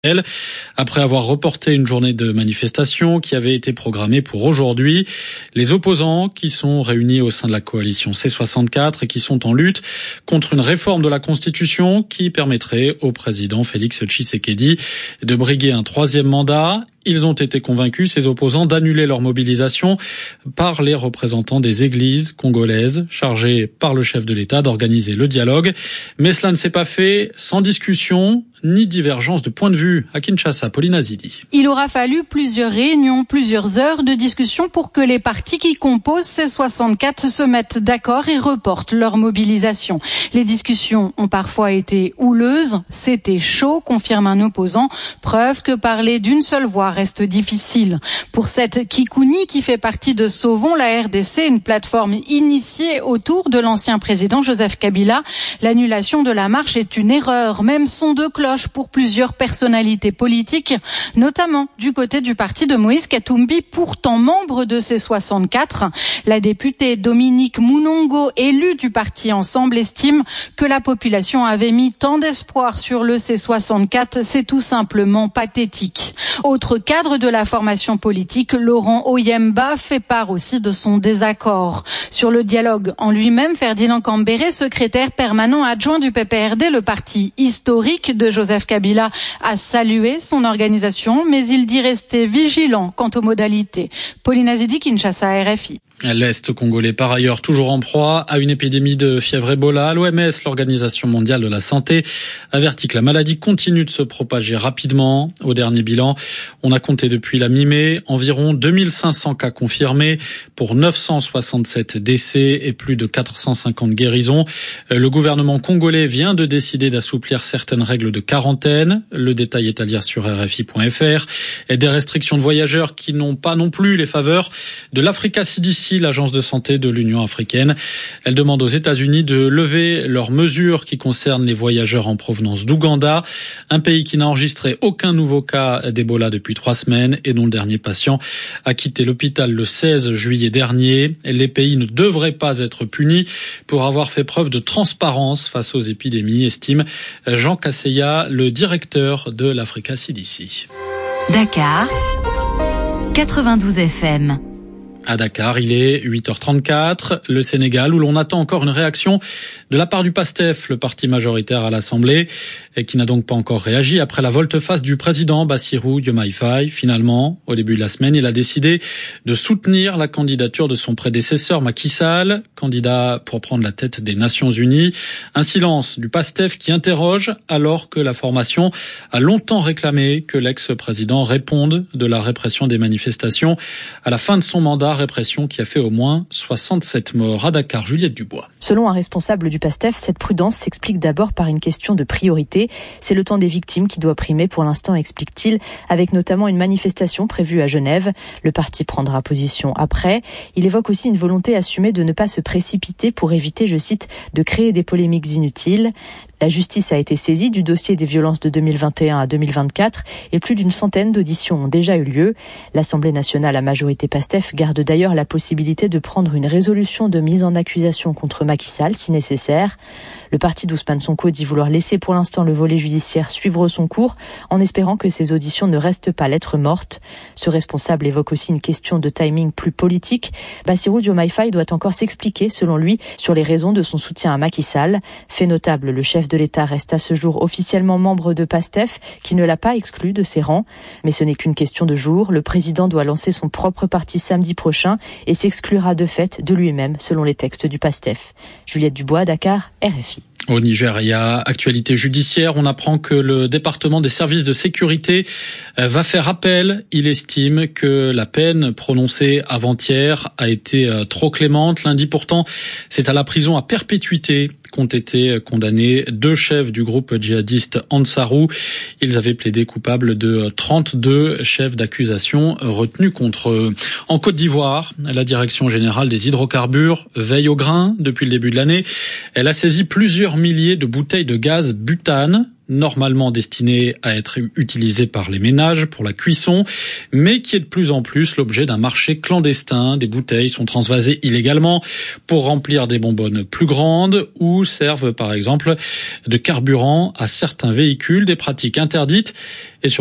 Après avoir reporté une journée de manifestation qui avait été programmée pour aujourd'hui, les opposants qui sont réunis au sein de la coalition C64 et qui sont en lutte contre une réforme de la Constitution qui permettrait au président Félix Tshisekedi de briguer un troisième mandat. Ils ont été convaincus, ces opposants, d'annuler leur mobilisation par les représentants des églises congolaises chargés par le chef de l'État d'organiser le dialogue. Mais cela ne s'est pas fait sans discussion ni divergence de point de vue. À Kinshasa, Pauline Azili. Il aura fallu plusieurs réunions, plusieurs heures de discussion pour que les partis qui composent C64 se mettent d'accord et reportent leur mobilisation. Les discussions ont parfois été houleuses, c'était chaud, confirme un opposant, preuve que parler d'une seule voix reste difficile. Pour cette Kikouni qui fait partie de Sauvons la RDC, une plateforme initiée autour de l'ancien président Joseph Kabila, l'annulation de la marche est une erreur, même son de cloche pour plusieurs personnalités politiques, notamment du côté du parti de Moïse Katumbi, pourtant membre de C64. La députée Dominique Mounongo, élue du parti Ensemble, estime que la population avait mis tant d'espoir sur le C64, c'est tout simplement pathétique. Autre cadre de la formation politique, Laurent Oyemba fait part aussi de son désaccord. Sur le dialogue en lui-même, Ferdinand Cambéré, secrétaire permanent adjoint du PPRD, le parti historique de Joseph Kabila, a salué son organisation, mais il dit rester vigilant quant aux modalités. Pauline Azidi, Kinshasa, RFI. L'Est congolais, par ailleurs, toujours en proie à une épidémie de fièvre Ebola. L'OMS, l'Organisation mondiale de la santé, avertit que la maladie continue de se propager rapidement. Au dernier bilan, on a compté depuis la mi-mai environ 2500 cas confirmés pour 967 décès et plus de 450 guérisons. Le gouvernement congolais vient de décider d'assouplir certaines règles de quarantaine. Le détail est à lire sur RFI.fr. Et des restrictions de voyageurs qui n'ont pas non plus les faveurs de l'Africa CDC, l'agence de santé de l'Union africaine. Elle demande aux États-Unis de lever leurs mesures qui concernent les voyageurs en provenance d'Ouganda, un pays qui n'a enregistré aucun nouveau cas d'Ebola depuis 3 semaines et dont le dernier patient a quitté l'hôpital le 16 juillet dernier. Les pays ne devraient pas être punis pour avoir fait preuve de transparence face aux épidémies, estime Jean Kasseya, le directeur de l'Africa CDC. Dakar, 92 FM. À Dakar, il est 8h34, le Sénégal, où l'on attend encore une réaction de la part du PASTEF, le parti majoritaire à l'Assemblée, et qui n'a donc pas encore réagi après la volte-face du président Bassirou Diomaye Faye. Finalement, au début de la semaine, il a décidé de soutenir la candidature de son prédécesseur Macky Sall, candidat pour prendre la tête des Nations Unies. Un silence du PASTEF qui interroge alors que la formation a longtemps réclamé que l'ex-président réponde de la répression des manifestations à la fin de son mandat. Répression qui a fait au moins 67 morts. À Dakar, Juliette Dubois. Selon un responsable du PASTEF, cette prudence s'explique d'abord par une question de priorité. C'est le temps des victimes qui doit primer pour l'instant, explique-t-il, avec notamment une manifestation prévue à Genève. Le parti prendra position après. Il évoque aussi une volonté assumée de ne pas se précipiter pour éviter, je cite, de créer des polémiques inutiles. La justice a été saisie du dossier des violences de 2021 à 2024 et plus d'une centaine d'auditions ont déjà eu lieu. L'Assemblée nationale à majorité PASTEF garde d'ailleurs la possibilité de prendre une résolution de mise en accusation contre Macky Sall si nécessaire. Le parti d'Ousmane Sonko dit vouloir laisser pour l'instant le volet judiciaire suivre son cours en espérant que ces auditions ne restent pas lettre morte. Ce responsable évoque aussi une question de timing plus politique. Bassirou Diomaye Faye doit encore s'expliquer, selon lui, sur les raisons de son soutien à Macky Sall. Fait notable, le chef de l'État reste à ce jour officiellement membre de PASTEF, qui ne l'a pas exclu de ses rangs. Mais ce n'est qu'une question de jour. Le président doit lancer son propre parti samedi prochain et s'exclura de fait de lui-même, selon les textes du PASTEF. Juliette Dubois, Dakar, RFI. Au Nigeria, actualité judiciaire, on apprend que le département des services de sécurité va faire appel. Il estime que la peine prononcée avant-hier a été trop clémente. Lundi pourtant, c'est à la prison à perpétuité qu'ont été condamnés 2 chefs du groupe djihadiste Ansarou. Ils avaient plaidé coupables de 32 chefs d'accusation retenus contre eux. En Côte d'Ivoire, la Direction générale des hydrocarbures veille au grain depuis le début de l'année. Elle a saisi plusieurs milliers de bouteilles de gaz butane normalement destiné à être utilisé par les ménages pour la cuisson, mais qui est de plus en plus l'objet d'un marché clandestin. Des bouteilles sont transvasées illégalement pour remplir des bonbonnes plus grandes ou servent par exemple de carburant à certains véhicules, des pratiques interdites et